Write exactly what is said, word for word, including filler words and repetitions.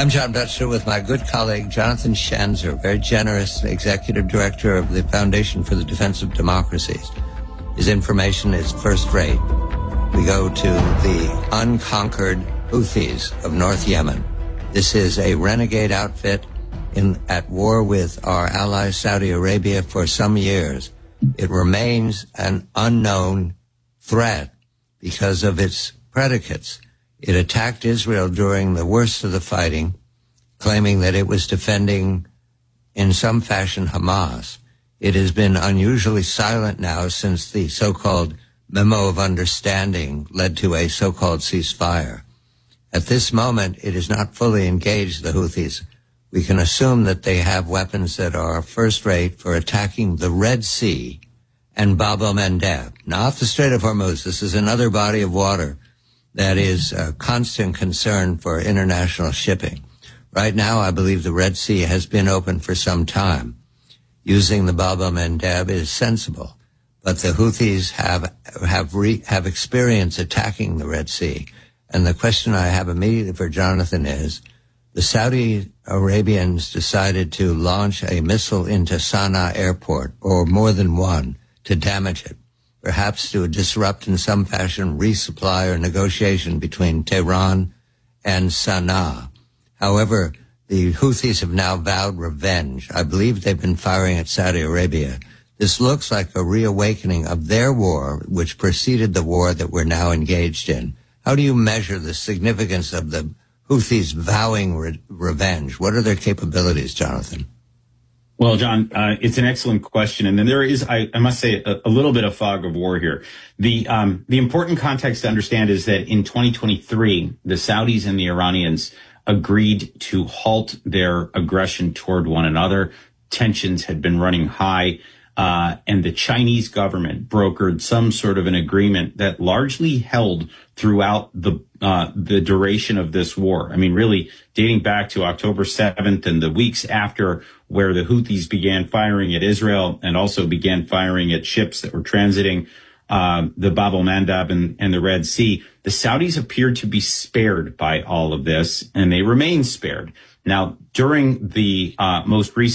I'm John Betzer with my good colleague, Jonathan Schanzer, very generous executive director of the Foundation for the Defense of Democracies. His information is first rate. We go to the unconquered Houthis of North Yemen. This is a renegade outfit in at war with our ally Saudi Arabia for some years. It remains an unknown threat because of its predicates. It attacked Israel during the worst of the fighting, claiming that it was defending, in some fashion, Hamas. It has been unusually silent now since the so-called memo of understanding led to a so-called ceasefire. At this moment, it is not fully engaged, the Houthis. We can assume that they have weapons that are first-rate for attacking the Red Sea and Bab el-Mandeb, not the Strait of Hormuz. This is another body of water that is a constant concern for international shipping. Right now, I believe the Red Sea has been open for some time. Using the Bab el-Mandeb is sensible, but the Houthis have have re, have experience attacking the Red Sea. And the question I have immediately for Jonathan is, the Saudi Arabians decided to launch a missile into Sana'a airport, or more than one, to damage it, perhaps to disrupt in some fashion resupply or negotiation between Tehran and Sana'a. However, the Houthis have now vowed revenge. I believe they've been firing at Saudi Arabia. This looks like a reawakening of their war, which preceded the war that we're now engaged in. How do you measure the significance of the Houthis vowing re- revenge? What are their capabilities, Jonathan? Well, John, uh, it's an excellent question. And then there is, I, I must say, a, a little bit of fog of war here. The um, the important context to understand is that in twenty twenty-three, the Saudis and the Iranians agreed to halt their aggression toward one another. Tensions had been running high, uh, and the Chinese government brokered some sort of an agreement that largely held throughout the uh, the duration of this war. I mean, really dating back to October seventh and the weeks after, where the Houthis began firing at Israel and also began firing at ships that were transiting uh, the Bab el-Mandeb and, and the Red Sea. The Saudis appeared to be spared by all of this, and they remain spared. Now, during the uh, most recent